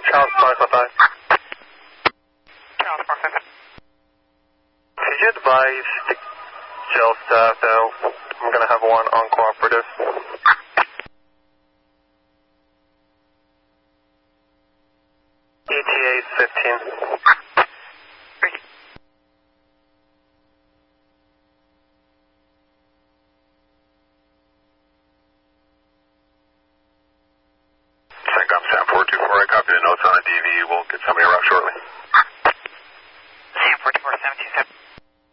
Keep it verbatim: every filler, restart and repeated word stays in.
Charles five five five. Charles five five five. Could you advise the jail staff that I'm going to have one uncooperative? E T A fifteen. Thank you. CENTCOM Sam four two four, I copy the notes on the D V. We'll get somebody around shortly.